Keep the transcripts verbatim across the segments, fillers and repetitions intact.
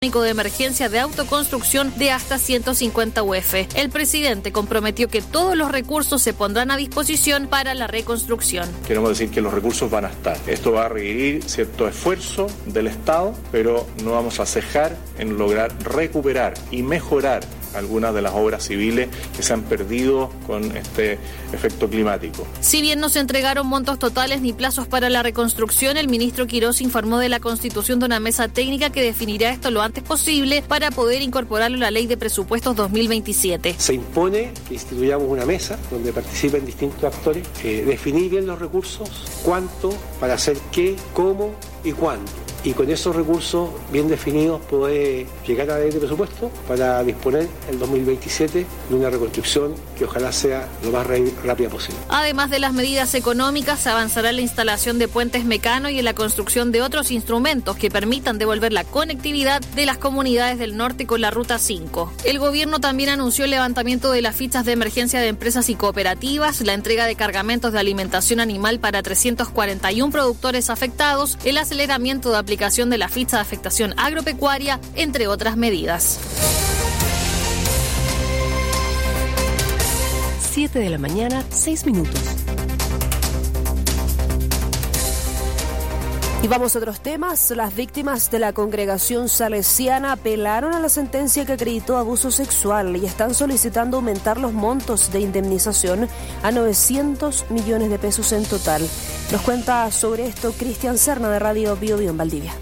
de emergencia de autoconstrucción de hasta ciento cincuenta U F. El presidente comprometió que todos los recursos se pondrán a disposición para la reconstrucción. Queremos decir que los recursos van a estar. Esto va a requerir cierto esfuerzo del Estado, pero no vamos a cejar en lograr recuperar y mejorar algunas de las obras civiles que se han perdido con este efecto climático. Si bien no se entregaron montos totales ni plazos para la reconstrucción, el ministro Quirós informó de la constitución de una mesa técnica que definirá esto lo antes posible para poder incorporarlo a la ley de presupuestos dos mil veintisiete. Se impone que instituyamos una mesa donde participen distintos actores, eh, definir bien los recursos, cuánto, para hacer qué, cómo y cuándo. Y con esos recursos bien definidos poder llegar a la ley de presupuesto para disponer el dos mil veintisiete de una reconstrucción que ojalá sea lo más rápida posible. Además de las medidas económicas, se avanzará en la instalación de puentes Mecano y en la construcción de otros instrumentos que permitan devolver la conectividad de las comunidades del norte con la Ruta cinco. El gobierno también anunció el levantamiento de las fichas de emergencia de empresas y cooperativas, la entrega de cargamentos de alimentación animal para trescientos cuarenta y uno productores afectados, el aceleramiento de aplicación aplicación de la ficha de afectación agropecuaria, entre otras medidas. siete de la mañana, seis minutos. Y vamos a otros temas. Las víctimas de la congregación salesiana apelaron a la sentencia que acreditó abuso sexual y están solicitando aumentar los montos de indemnización a novecientos millones de pesos en total. Nos cuenta sobre esto Cristian Serna de Radio Bio Bio en Valdivia.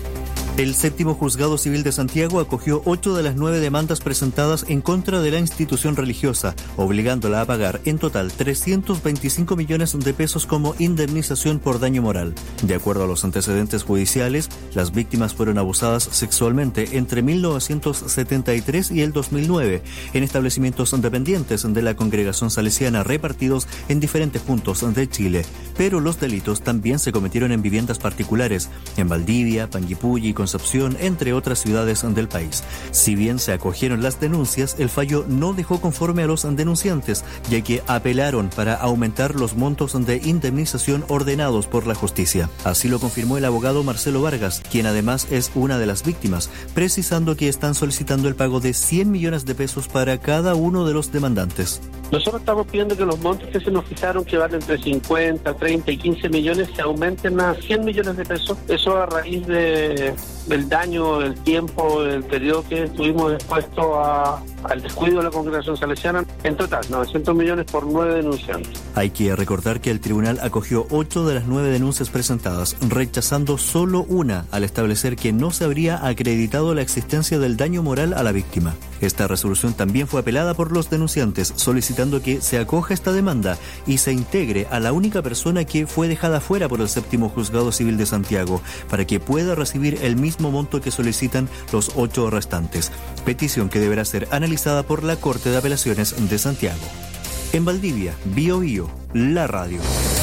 El séptimo juzgado civil de Santiago acogió ocho de las nueve demandas presentadas en contra de la institución religiosa, obligándola a pagar en total trescientos veinticinco millones de pesos como indemnización por daño moral. De acuerdo a los antecedentes judiciales, las víctimas fueron abusadas sexualmente entre mil novecientos setenta y tres y el dos mil nueve en establecimientos dependientes de la congregación salesiana repartidos en diferentes puntos de Chile. Pero los delitos también se cometieron en viviendas particulares, en Valdivia, Panguipulli y Concepción, entre otras ciudades del país. Si bien se acogieron las denuncias, el fallo no dejó conforme a los denunciantes, ya que apelaron para aumentar los montos de indemnización ordenados por la justicia. Así lo confirmó el abogado Marcelo Vargas, quien además es una de las víctimas, precisando que están solicitando el pago de cien millones de pesos para cada uno de los demandantes. Nosotros estamos pidiendo que los montos que se nos fijaron, que van entre cincuenta, treinta y quince millones, se aumenten a cien millones de pesos. Eso a raíz de, del daño, el tiempo, el periodo que estuvimos expuestos a, al descuido de la congregación salesiana. En total, novecientos millones por nueve denunciantes. Hay que recordar que el tribunal acogió ocho de las nueve denuncias presentadas, rechazando solo una al establecer que no se habría acreditado la existencia del daño moral a la víctima. Esta resolución también fue apelada por los denunciantes, solicitando que se acoja esta demanda y se integre a la única persona que fue dejada fuera por el séptimo juzgado civil de Santiago, para que pueda recibir el mismo monto que solicitan los ocho restantes. Petición que deberá ser analizada por la Corte de Apelaciones de Santiago. En Valdivia, Bio Bio, la radio.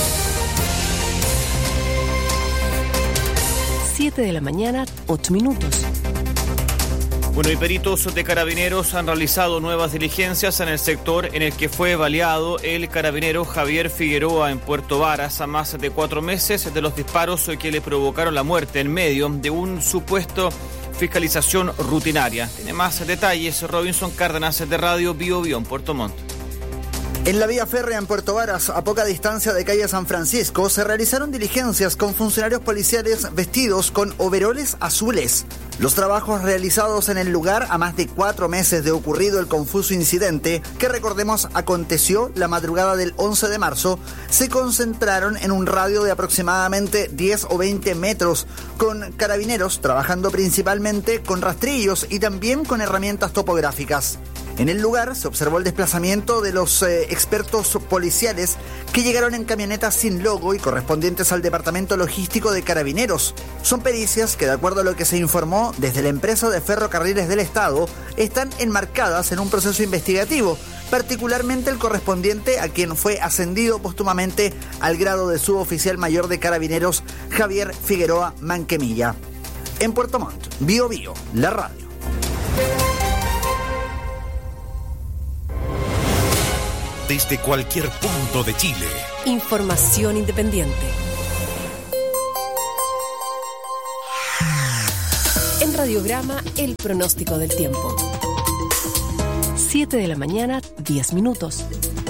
siete de la mañana, ocho minutos. Bueno, y peritos de carabineros han realizado nuevas diligencias en el sector en el que fue baleado el carabinero Javier Figueroa en Puerto Varas a más de cuatro meses de los disparos que le provocaron la muerte en medio de un supuesto fiscalización rutinaria. Tiene más detalles Robinson Cárdenas de Radio Bio Bio en Puerto Montt. En la vía férrea en Puerto Varas, a poca distancia de calle San Francisco, se realizaron diligencias con funcionarios policiales vestidos con overoles azules. Los trabajos realizados en el lugar a más de cuatro meses de ocurrido el confuso incidente, que recordemos aconteció la madrugada del once de marzo, se concentraron en un radio de aproximadamente diez o veinte metros, con carabineros trabajando principalmente con rastrillos y también con herramientas topográficas. En el lugar se observó el desplazamiento de los eh, expertos policiales que llegaron en camionetas sin logo y correspondientes al Departamento Logístico de Carabineros. Son pericias que, de acuerdo a lo que se informó desde la empresa de ferrocarriles del Estado, están enmarcadas en un proceso investigativo, particularmente el correspondiente a quien fue ascendido póstumamente al grado de suboficial mayor de Carabineros, Javier Figueroa Manquemilla. En Puerto Montt, Bio Bio, la radio. Desde cualquier punto de Chile. Información independiente. En radiograma el pronóstico del tiempo. siete de la mañana, diez minutos.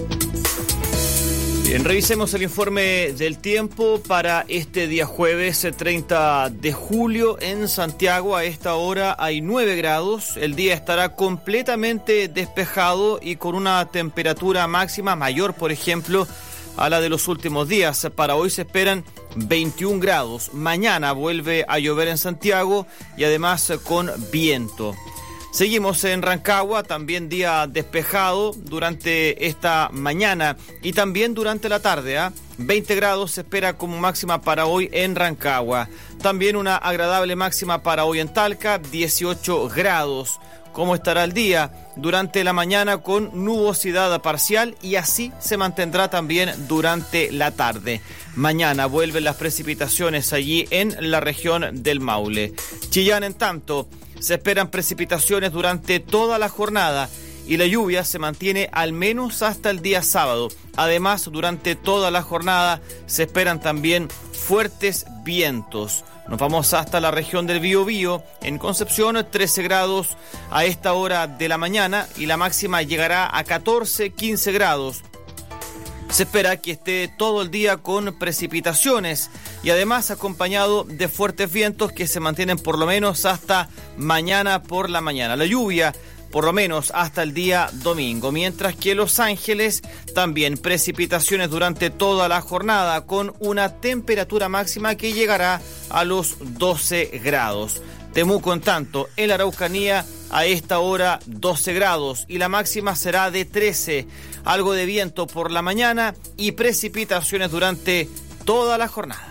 Bien, revisemos el informe del tiempo para este día jueves treinta de julio en Santiago. A esta hora hay nueve grados, el día estará completamente despejado y con una temperatura máxima mayor, por ejemplo, a la de los últimos días. Para hoy se esperan veintiún grados. Mañana vuelve a llover en Santiago y además con viento. Seguimos en Rancagua, también día despejado durante esta mañana y también durante la tarde. ¿eh? veinte grados se espera como máxima para hoy en Rancagua. También una agradable máxima para hoy en Talca, dieciocho grados. ¿Cómo estará el día? Durante la mañana con nubosidad parcial y así se mantendrá también durante la tarde. Mañana vuelven las precipitaciones allí en la región del Maule. Chillán, en tanto, se esperan precipitaciones durante toda la jornada y la lluvia se mantiene al menos hasta el día sábado. Además, durante toda la jornada se esperan también fuertes vientos. Nos vamos hasta la región del Biobío. En Concepción, trece grados a esta hora de la mañana y la máxima llegará a catorce, quince grados. Se espera que esté todo el día con precipitaciones y además acompañado de fuertes vientos que se mantienen por lo menos hasta mañana por la mañana. La lluvia por lo menos hasta el día domingo, mientras que Los Ángeles también precipitaciones durante toda la jornada con una temperatura máxima que llegará a los doce grados. Temuco, en tanto, en la Araucanía a esta hora doce grados y la máxima será de trece. Algo de viento por la mañana y precipitaciones durante toda la jornada.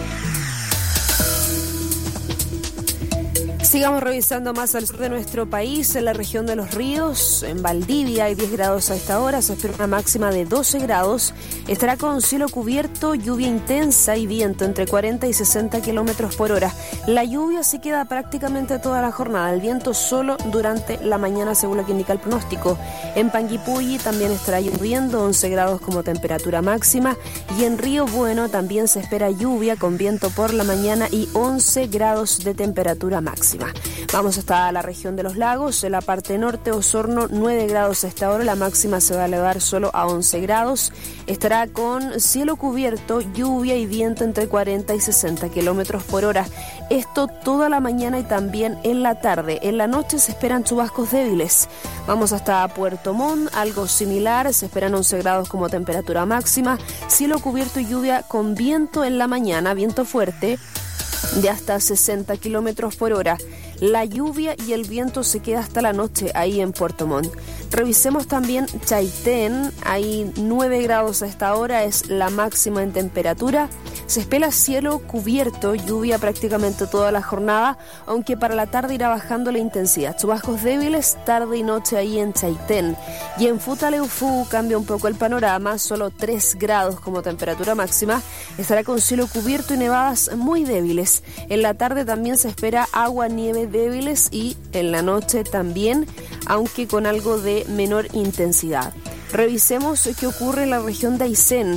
Sigamos revisando más al sur de nuestro país, en la región de Los Ríos. En Valdivia hay diez grados a esta hora, se espera una máxima de doce grados. Estará con cielo cubierto, lluvia intensa y viento entre cuarenta y sesenta kilómetros por hora. La lluvia se queda prácticamente toda la jornada, el viento solo durante la mañana según lo que indica el pronóstico. En Panguipulli también estará lloviendo, once grados como temperatura máxima. Y en Río Bueno también se espera lluvia con viento por la mañana y once grados de temperatura máxima. Vamos hasta la región de los lagos, en la parte norte, Osorno, nueve grados a esta hora, la máxima se va a elevar solo a once grados, estará con cielo cubierto, lluvia y viento entre cuarenta y sesenta kilómetros por hora, esto toda la mañana y también en la tarde. En la noche se esperan chubascos débiles. Vamos hasta Puerto Montt, algo similar, se esperan once grados como temperatura máxima, cielo cubierto y lluvia con viento en la mañana, viento fuerte de hasta sesenta kilómetros por hora. La lluvia y el viento se queda hasta la noche ahí en Puerto Montt. Revisemos también Chaitén, hay nueve grados a esta hora, es la máxima en temperatura. Se espera cielo cubierto, lluvia prácticamente toda la jornada, aunque para la tarde irá bajando la intensidad. Chubascos débiles tarde y noche ahí en Chaitén. Y en Futaleufú cambia un poco el panorama, solo tres grados como temperatura máxima. Estará con cielo cubierto y nevadas muy débiles. En la tarde también se espera agua, nieve débiles y en la noche también, aunque con algo de menor intensidad. Revisemos qué ocurre en la región de Aysén.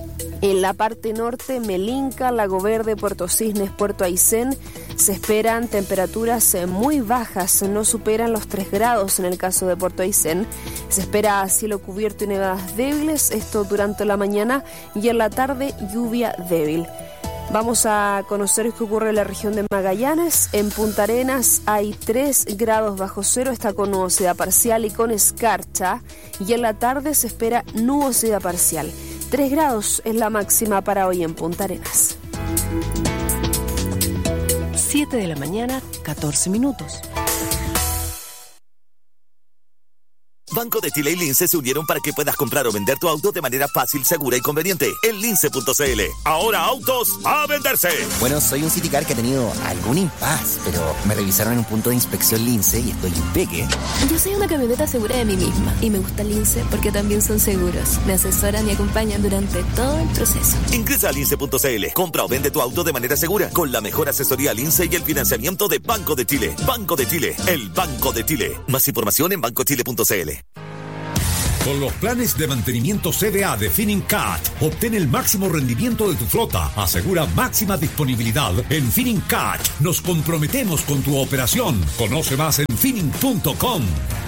En la parte norte, Melinca, Lago Verde, Puerto Cisnes, Puerto Aysén, se esperan temperaturas muy bajas, no superan los tres grados en el caso de Puerto Aysén. Se espera cielo cubierto y nevadas débiles, esto durante la mañana, y en la tarde lluvia débil. Vamos a conocer qué ocurre en la región de Magallanes. En Punta Arenas hay tres grados bajo cero, está con nubosidad parcial y con escarcha, y en la tarde se espera nubosidad parcial. tres grados es la máxima para hoy en Punta Arenas. siete de la mañana, catorce minutos. Banco de Chile y Lince se unieron para que puedas comprar o vender tu auto de manera fácil, segura y conveniente. En lince punto c l. Ahora autos a venderse. Bueno, soy un Citicar que ha tenido algún impas, pero me revisaron en un punto de inspección Lince y estoy impeque. Yo soy una camioneta segura de mí misma y me gusta Lince porque también son seguros. Me asesoran y acompañan durante todo el proceso. Ingresa a lince punto c l. Compra o vende tu auto de manera segura con la mejor asesoría Lince y el financiamiento de Banco de Chile. Banco de Chile, el Banco de Chile. Más información en banco chile punto c l. Con los planes de mantenimiento C V A de Finincat, obtén el máximo rendimiento de tu flota. Asegura máxima disponibilidad. En Finincat nos comprometemos con tu operación. Conoce más en fining punto com.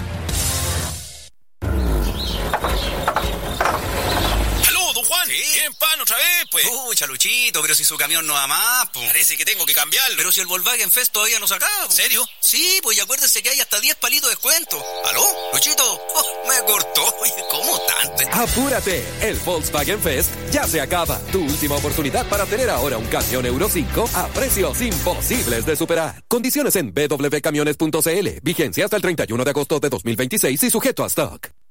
¿Tienen pan otra vez, pues? Pucha, Luchito, pero si su camión no va más, pues. Parece que tengo que cambiarlo. Pero si el Volkswagen Fest todavía no se acaba. ¿En serio? Sí, pues y acuérdense que hay hasta diez palitos de descuento. ¿Aló? Luchito, oh, me cortó. ¿Cómo tanto? ¡Apúrate! El Volkswagen Fest ya se acaba. Tu última oportunidad para tener ahora un camión Euro cinco a precios imposibles de superar. Condiciones en doble u doble u doble u punto camiones punto c l. Vigencia hasta el treinta y uno de agosto de dos mil veintiséis y sujeto a stock.